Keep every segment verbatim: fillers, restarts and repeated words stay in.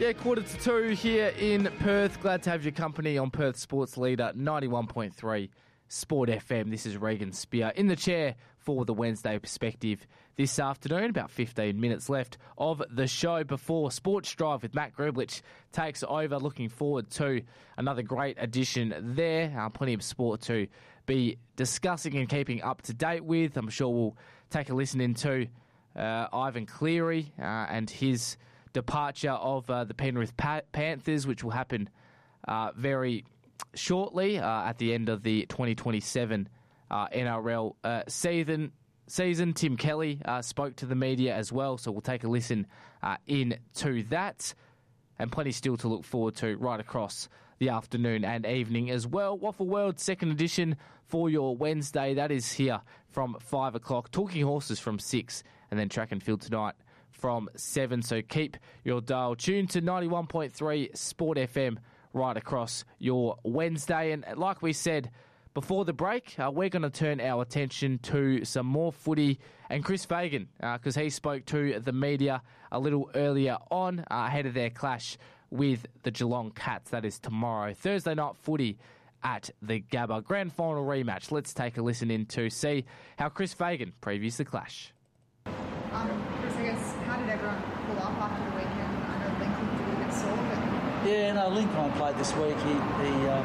Yeah, quarter to two here in Perth. Glad to have your company on Perth Sports Leader ninety-one point three Sport F M. This is Regan Spear in the chair for the Wednesday Perspective this afternoon. About fifteen minutes left of the show before Sports Drive with Matt Grublich takes over. Looking forward to another great edition there. Uh, plenty of sport to be discussing and keeping up to date with. I'm sure we'll take a listen into uh, Ivan Cleary uh, and his departure of uh, the Penrith pa- Panthers, which will happen uh, very shortly uh, at the end of the twenty twenty-seven uh, N R L uh, season. Season. Tim Kelly uh, spoke to the media as well, so we'll take a listen uh, into that. And plenty still to look forward to right across the afternoon and evening as well. Waffle World second edition for your Wednesday. That is here from five o'clock. Talking Horses from six, and then Track and Field tonight from seven. So keep your dial tuned to ninety-one point three Sport F M right across your Wednesday. And like we said before the break, uh, we're going to turn our attention to some more footy and Chris Fagan, because uh, he spoke to the media a little earlier on uh, ahead of their clash with the Geelong Cats. That is tomorrow. Thursday night footy at the Gabba. Grand final rematch. Let's take a listen in to see how Chris Fagan previews the clash. Um, Chris, I guess, how did everyone pull up after the weekend? I know Link looked a little bit sore, but... Yeah, no, Lincoln played this week. He, he um,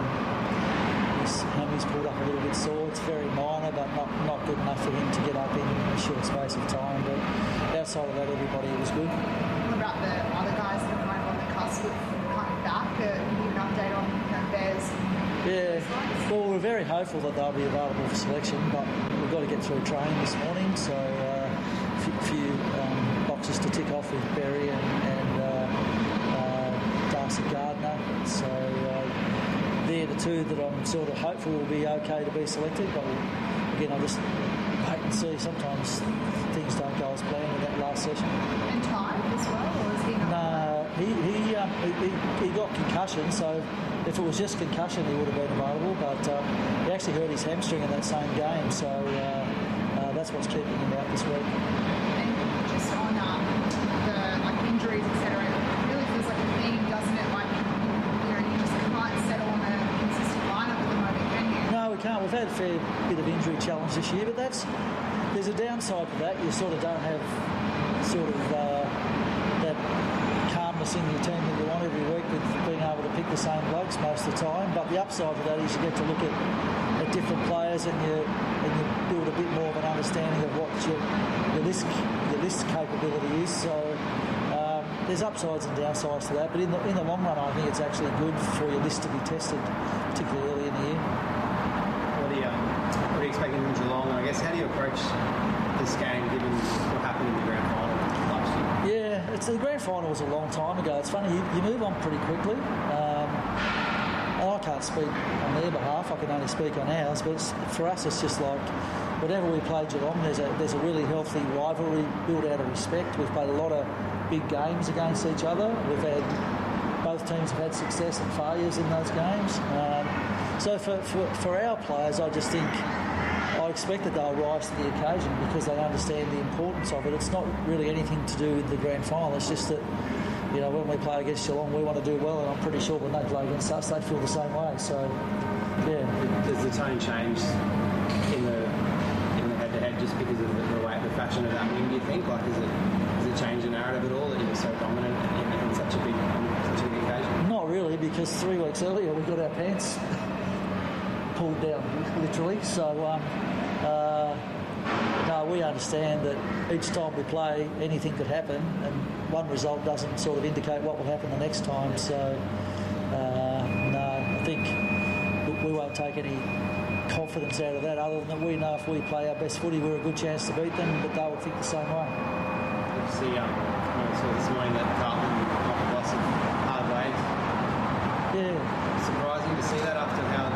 his hammy's pulled up a little bit sore. It's very minor, but not, not good enough for him to get up in a short space of time. But outside of that, everybody was good. What about the other guys that are kind of on the cusp of coming back? Uh, can you give an update on you know, Bears? Yeah, well, we're very hopeful that they'll be available for selection, but we've got to get through training this morning, so... Uh, a few um, boxes to tick off with Berry and, and uh, uh, Darcy Gardner. So uh, they're the two that I'm sort of hopeful will be okay to be selected. But again, I'll just wait and see. Sometimes things don't go as planned in that last session. And time as well, or is he not? No, he he, um, he he he got concussion. So if it was just concussion, he would have been available. But uh, he actually hurt his hamstring in that same game. So. Uh, Uh, that's what's keeping him out this week. And just on um, the like injuries, et cetera, it really feels like a theme, doesn't it? Like, you know, you just can't settle on a consistent lineup at the moment, can you? No, we can't. We've had a fair bit of injury challenge this year, but that's there's a downside to that. You sort of don't have sort of uh, that calmness in your team that you want every week with being able to pick the same blokes most of the time. But the upside to that is you get to look at, at different players and you and you build a bit more of an understanding of what your your list your list capability is. So um, there's upsides and downsides to that. But in the in the long run, I think it's actually good for your list to be tested, particularly early in the year. What are you, um, what are you expecting from Geelong? I guess how do you approach this game given what happened in the grand final last year? Yeah, it's the grand final was a long time ago. It's funny, you, you move on pretty quickly. Um, and I can't speak on their behalf, I can only speak on ours, but it's, for us it's just like whenever we play Geelong, there's a, there's a really healthy rivalry built out of respect. We've played a lot of big games against each other. We've had, both teams have had success and failures in those games. Um, so for, for, for our players, I just think I expect that they'll rise to the occasion because they understand the importance of it. It's not really anything to do with the grand final. It's just that, you know, when we play against Geelong, we want to do well, and I'm pretty sure when they play against us, they feel the same way. So, yeah. Does the tone change in the in the head-to-head just because of the, the way, the fashion of that win? Do you think, like, does it does it change the narrative at all that you're so dominant in, in such a big such a big occasion? Not really, because three weeks earlier we got our pants pulled down, literally. So, um, uh, no, we understand that each time we play, anything could happen, and one result doesn't sort of indicate what will happen the next time. So, uh, no, I think we won't take any confidence out of that, other than that we know if we play our best footy, we're a good chance to beat them, but they will think the same way. Did you see, um, I saw this morning that Carlton got the loss of hard ways? Yeah. Surprising to see that after how.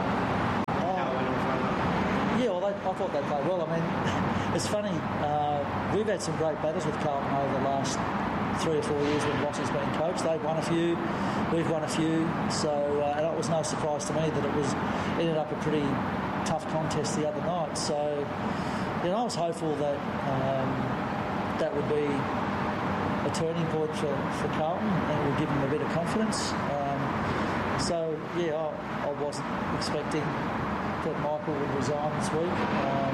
Yeah, well, they, I thought they played well. I mean, it's funny, uh, we've had some great battles with Carlton over the last three or four years when Ross has been coached. They've won a few, we've won a few, so uh, and it was no surprise to me that it was ended up a pretty tough contest the other night. So, you know, I was hopeful that um, that would be a a turning point for, for Carlton, and it will give him a bit of confidence. Um, so, yeah, I, I wasn't expecting that Michael would resign this week. Um,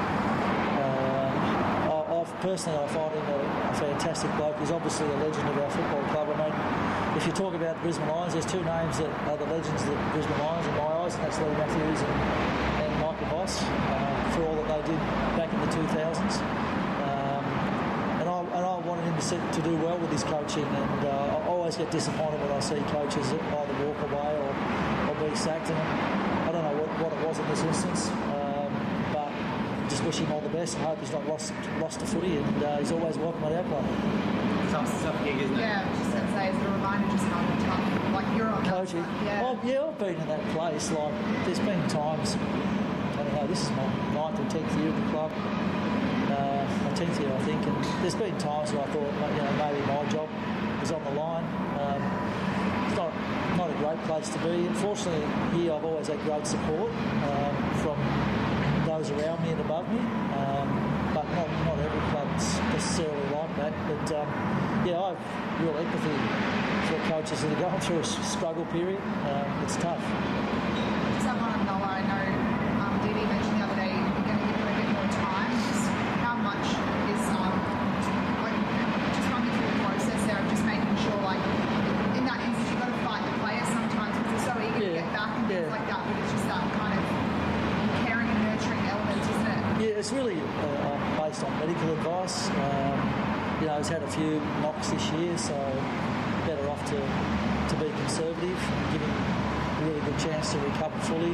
uh, I, I've, personally, I find him a, a fantastic bloke. He's obviously a legend of our football club. I mean, if you talk about the Brisbane Lions, there's two names that are the legends of the Brisbane Lions in my eyes, and that's Lee Matthews and, and Michael Voss, uh, for all that they did back in the two thousands. Um, and, I, and I wanted him to, sit, to do well with his coaching, and uh, I always get disappointed when I see coaches either walk away or, or be sacked. And I don't know what, what it was in this instance, um, but just wish him all the best and hope he's not lost lost to footy, and uh, he's always welcome at our club. Tough, tough gig, isn't it? Yeah, I was just going to say, as a reminder, just how tough, like you're on Coaching. that side. Yeah. Oh, yeah, I've been in that place. Like, there's been times, I don't know, this is my ninth or tenth year at the club, uh, my tenth year, I think, and there's been times where I thought, you know, maybe my job was on the line. Um, it's not not a great place to be. Unfortunately, here I've always had great support um, from those around me and above me, um, but not, not every club's necessarily like that. But um, yeah, I have real empathy for coaches that are going through a struggle period. Um, it's tough. Just have one on Noah. I know um, Dee Dee mentioned the other day you're going to give him a bit more time. Just how much is, um, like, just run me through the process there of just making sure, like, in that instance, you've got to fight the players sometimes because they're so eager Yeah, to get back and things yeah. like that, but it's just that kind of caring and nurturing element, isn't it? Yeah, it's really uh, based on medical advice. Um, you know, he's had a few knocks this year, so better off to, to be conservative and give him a really good chance to recover fully.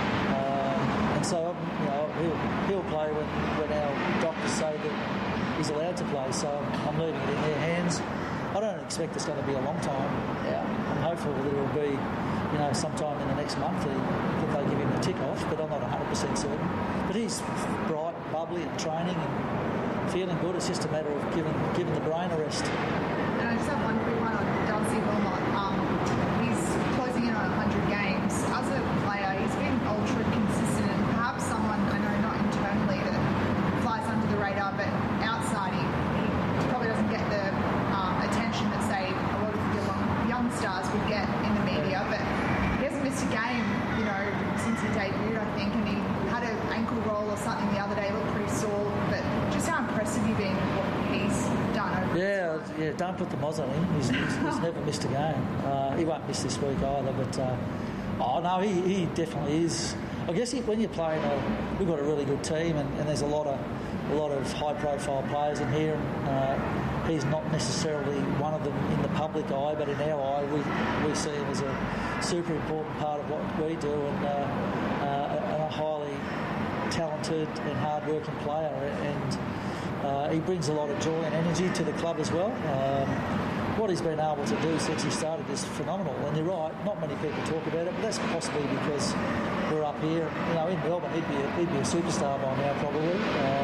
Um, and so, you know, he'll, he'll play when, when our doctors say that he's allowed to play, so I'm leaving it in their hands. I don't expect it's going to be a long time. Yeah, I'm hopeful that it'll be, you know, sometime in the next month that they give him the tick off, but I'm not one hundred percent certain. But he's bright, bubbly, and training and feeling good. It's just a matter of giving giving the brain a rest. And I just have one quick one on Darcy Wilmot. Um, he's closing in on one hundred games. As a player, he's been ultra consistent, and perhaps someone, I know not internally, that flies under the radar, but outside he, he probably doesn't get the um, attention that, say, a lot of the young, young stars would get in the media. But he hasn't missed a game, you know, since he debuted, I think, and he had an ankle roll or something the other day, looked pretty sore, but just how impressive you've been with what he's done over Yeah, yeah. Don't put the moz on him. He's, he's, he's never missed a game. Uh, he won't miss this week either. But uh, oh no, he, he definitely is. I guess he, when you're playing, a, we've got a really good team, and, and there's a lot of a lot of high-profile players in here. And uh, he's not necessarily one of them in the public eye, but in our eye, we we see him as a super important part of what we do, and uh, uh, a highly talented and hard-working player, and uh, he brings a lot of joy and energy to the club as well. Um, what he's been able to do since he started is phenomenal, and you're right, not many people talk about it, but that's possibly because we're up here. You know, in Melbourne, he'd be a, he'd be a superstar by now probably,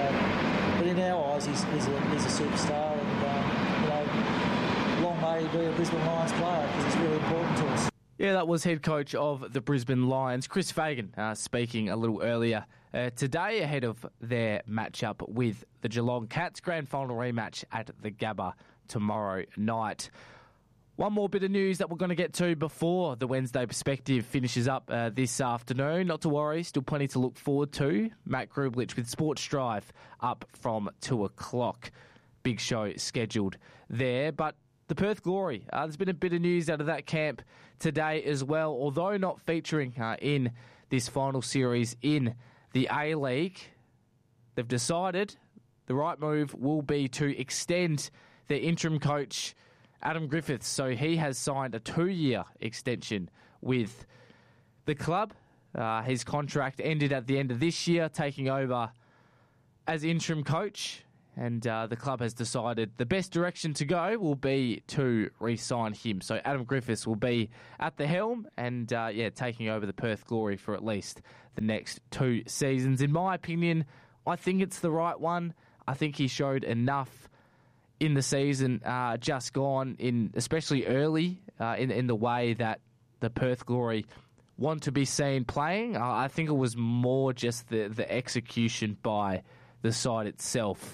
uh, but in our eyes, he's, he's, a, he's a superstar, and um, you know, long may he be a Brisbane Lions player because it's really important to us. Yeah, that was head coach of the Brisbane Lions, Chris Fagan, uh, speaking a little earlier uh, today ahead of their matchup with the Geelong Cats. Grand final rematch at the Gabba tomorrow night. One more bit of news that we're going to get to before the Wednesday Perspective finishes up uh, this afternoon. Not to worry, still plenty to look forward to. Matt Grublich with Sports Drive up from two o'clock. Big show scheduled there, but the Perth Glory, uh, there's been a bit of news out of that camp today as well, although not featuring uh, in this final series in the A-League. They've decided the right move will be to extend their interim coach, Adam Griffiths. So he has signed a two-year extension with the club. Uh, his contract ended at the end of this year, taking over as interim coach. And uh, the club has decided the best direction to go will be to re-sign him. So Adam Griffiths will be at the helm and, uh, yeah, taking over the Perth Glory for at least the next two seasons. In my opinion, I think it's the right one. I think he showed enough in the season uh, just gone, in especially early, uh, in, in the way that the Perth Glory want to be seen playing. Uh, I think it was more just the, the execution by the side itself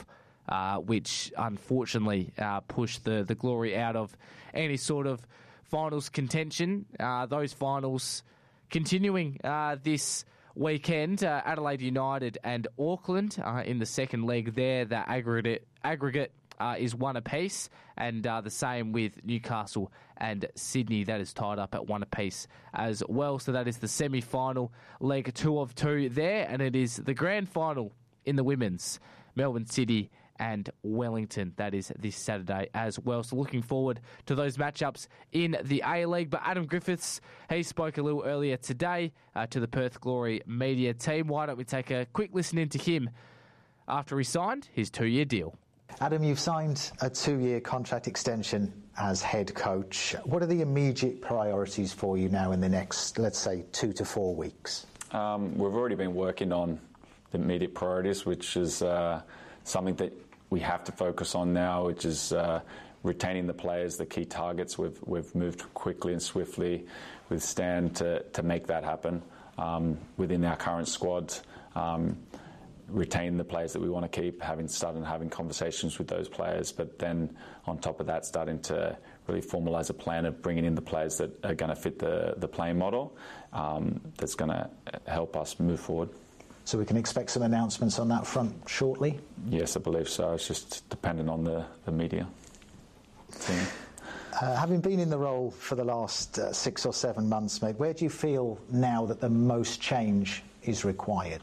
uh, which unfortunately uh, pushed the, the Glory out of any sort of finals contention. Uh, those finals continuing uh, this weekend, uh, Adelaide United and Auckland uh, in the second leg there. The aggregate aggregate uh, is one apiece, and uh, the same with Newcastle and Sydney. That is tied up at one apiece as well. So that is the semi-final leg two of two there, and it is the grand final in the women's, Melbourne City and Wellington. That is this Saturday as well. So looking forward to those matchups in the A-League. But Adam Griffiths, he spoke a little earlier today uh, to the Perth Glory media team. Why don't we take a quick listen into him after he signed his two-year deal? Adam, you've signed a two-year contract extension as head coach. What are the immediate priorities for you now in the next, let's say, two to four weeks? Um, we've already been working on the immediate priorities, which is uh, something that we have to focus on now, which is uh, retaining the players, the key targets. We've we've moved quickly and swiftly with Stan to, to make that happen um, within our current squad. Um, retain the players that we want to keep, having started having conversations with those players, but then on top of that, starting to really formalise a plan of bringing in the players that are going to fit the, the playing model um, that's going to help us move forward. So we can expect some announcements on that front shortly? Yes, I believe so. It's just dependent on the, the media team. Uh, having been in the role for the last uh, six or seven months, mate, where do you feel now that the most change is required?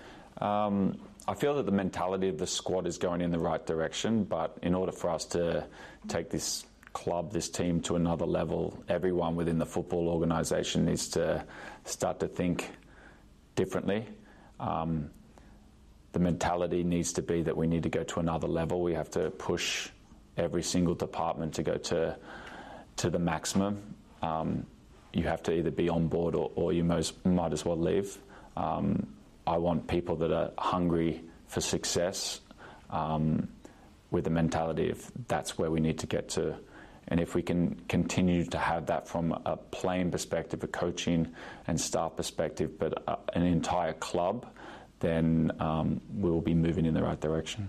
Um, I feel that the mentality of the squad is going in the right direction, but in order for us to take this club, this team to another level, everyone within the football organisation needs to start to think differently. Um, the mentality needs to be that we need to go to another level. We have to push every single department to go to to the maximum. Um, you have to either be on board or, or you most, might as well leave. Um, I want people that are hungry for success um, with the mentality of that's where we need to get to. And if we can continue to have that from a playing perspective, a coaching and staff perspective, but uh, an entire club, then um, we'll be moving in the right direction.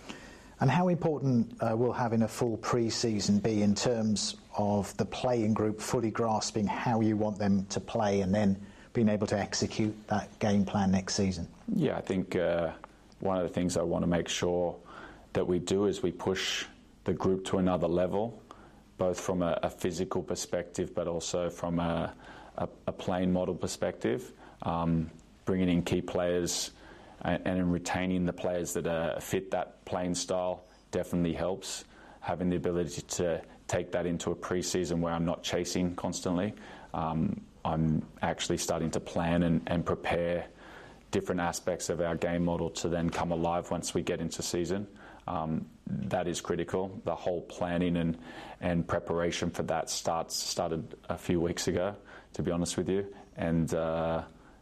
And how important uh, will having a full pre-season be in terms of the playing group fully grasping how you want them to play and then being able to execute that game plan next season? Yeah, I think uh, one of the things I want to make sure that we do is we push the group to another level, both from a, a physical perspective but also from a, a, a playing model perspective, um, bringing in key players and, and retaining the players that uh, fit that playing style definitely helps. Having the ability to take that into a pre-season where I'm not chasing constantly. Um, I'm actually starting to plan and, and prepare different aspects of our game model to then come alive once we get into season. Um, that is critical. The whole planning and, and preparation for that starts started a few weeks ago, to be honest with you, and uh,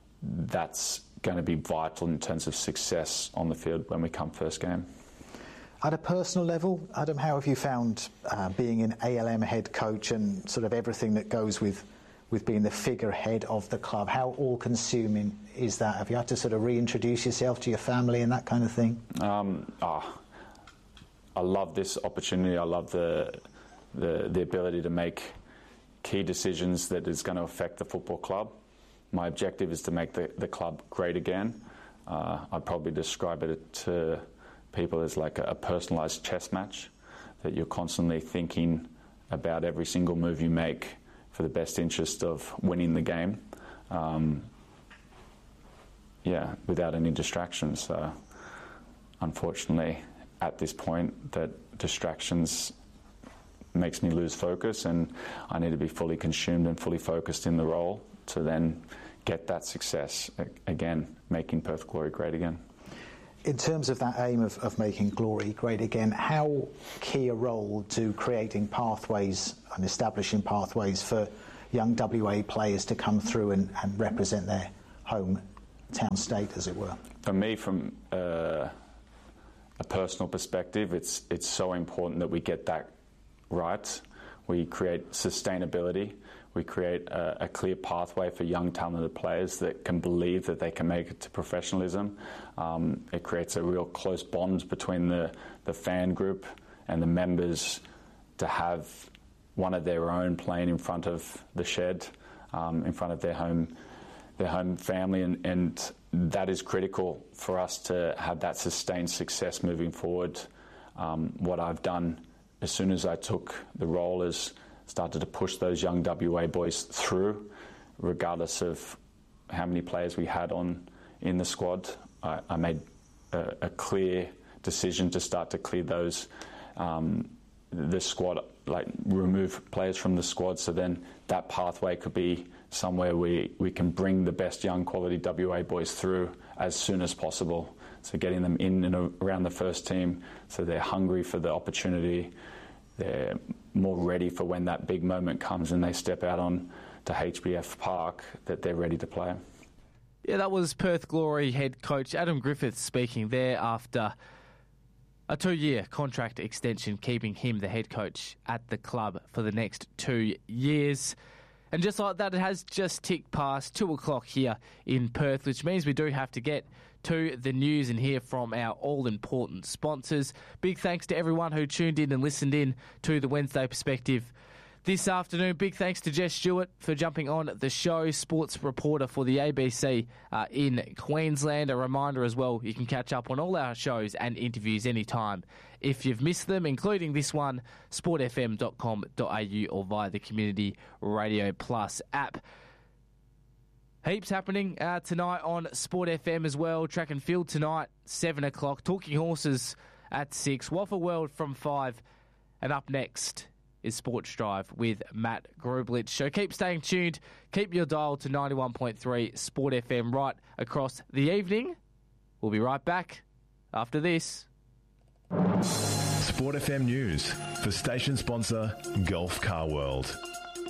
that's going to be vital in terms of success on the field when we come first game. At a personal level, Adam, how have you found uh, being an A L M head coach and sort of everything that goes with with being the figurehead of the club? How all-consuming is that? Have you had to sort of reintroduce yourself to your family and that kind of thing? Um, oh, I love this opportunity. I love the, the the ability to make key decisions that is going to affect the football club. My objective is to make the, the club great again. Uh, I'd probably describe it to people as like a, a personalised chess match, that you're constantly thinking about every single move you make for the best interest of winning the game, um, yeah, without any distractions. So, unfortunately, at this point, that distractions makes me lose focus, and I need to be fully consumed and fully focused in the role to then get that success again, making Perth Glory great again. In terms of that aim of, of making Glory great again, how key a role do creating pathways and establishing pathways for young W A players to come through and, and represent their home town state, as it were? For me, from uh, a personal perspective, it's it's so important that we get that right. we create sustainability, we create a, a clear pathway for young talented players that can believe that they can make it to professionalism. Um, it creates a real close bond between the, the fan group and the members to have one of their own playing in front of the shed, um, in front of their home their home family, and, and that is critical for us to have that sustained success moving forward. Um, what I've done as soon as I took the role is started to push those young W A boys through, regardless of how many players we had on in the squad. I, I made a, a clear decision to start to clear those um, the squad, like remove players from the squad, so then that pathway could be somewhere we, we can bring the best young quality W A boys through as soon as possible. So getting them in and around the first team so they're hungry for the opportunity, they're more ready for when that big moment comes and they step out on to H B F Park, that they're ready to play. Yeah, that was Perth Glory head coach Adam Griffiths speaking there after a two-year contract extension, keeping him the head coach at the club for the next two years. And just like that, it has just ticked past two o'clock here in Perth, which means we do have to get to the news and hear from our all-important sponsors. Big thanks to everyone who tuned in and listened in to the Wednesday Perspective this afternoon. Big thanks to Jess Stewart for jumping on the show, sports reporter for the A B C uh, in Queensland. A reminder as well, you can catch up on all our shows and interviews anytime if you've missed them, including this one, sport f m dot com dot a u or via the Community Radio Plus app. Heaps happening uh, tonight on Sport F M as well. Track and field tonight, seven o'clock. Talking Horses at six. Waffle World from five. And up next is Sports Drive with Matt Grublich. So keep staying tuned. Keep your dial to ninety-one point three Sport F M right across the evening. We'll be right back after this. Sport F M News for station sponsor Gulf Car World.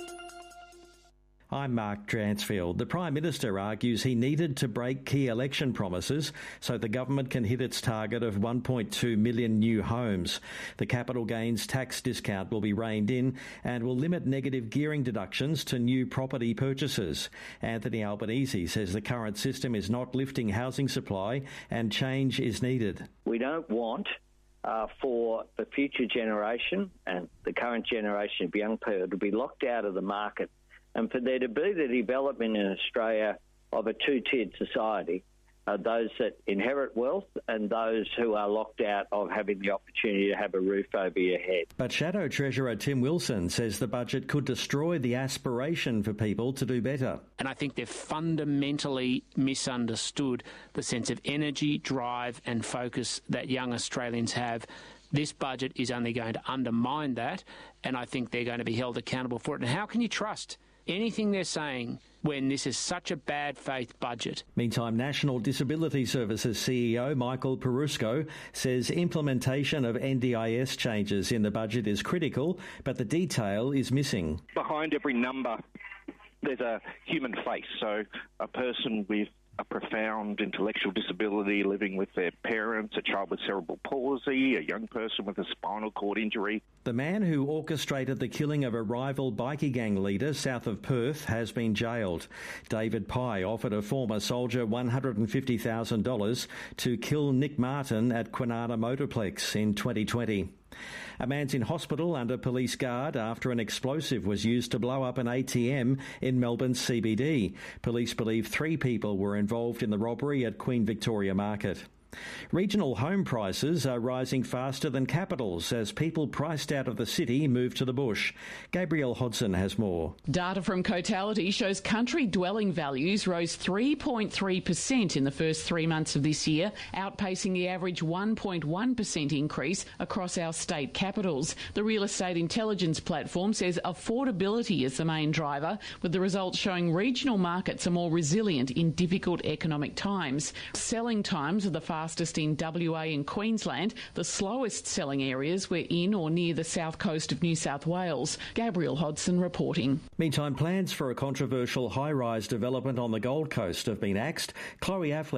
I'm Mark Dransfield. The Prime Minister argues he needed to break key election promises so the government can hit its target of one point two million new homes. The capital gains tax discount will be reined in and will limit negative gearing deductions to new property purchases. Anthony Albanese says the current system is not lifting housing supply and change is needed. We don't want uh, for the future generation and the current generation of young people to be locked out of the market, and for there to be the development in Australia of a two-tiered society, uh, those that inherit wealth and those who are locked out of having the opportunity to have a roof over your head. But Shadow Treasurer Tim Wilson says the budget could destroy the aspiration for people to do better. And I think they've fundamentally misunderstood the sense of energy, drive and focus that young Australians have. This budget is only going to undermine that, and I think they're going to be held accountable for it. And how can you trust anything they're saying when this is such a bad faith budget? Meantime, National Disability Services C E O Michael Perusco says implementation of N D I S changes in the budget is critical, but the detail is missing. Behind every number, there's a human face. So a person with a profound intellectual disability living with their parents, a child with cerebral palsy, a young person with a spinal cord injury. The man who orchestrated the killing of a rival bikie gang leader south of Perth has been jailed. David Pye offered a former soldier one hundred fifty thousand dollars to kill Nick Martin at Kwinana Motorplex in twenty twenty. A man's in hospital under police guard after an explosive was used to blow up an A T M in Melbourne's C B D. Police believe three people were involved in the robbery at Queen Victoria Market. Regional home prices are rising faster than capitals as people priced out of the city move to the bush. Gabrielle Hodson has more. Data from Cotality shows country dwelling values rose three point three percent in the first three months of this year, outpacing the average one point one percent increase across our state capitals. The Real Estate Intelligence platform says affordability is the main driver, with the results showing regional markets are more resilient in difficult economic times. Selling times are the fastest in W A and Queensland. The slowest selling areas were in or near the south coast of New South Wales. Gabrielle Hodson reporting. Meantime, plans for a controversial high-rise development on the Gold Coast have been axed. Chloe Affleck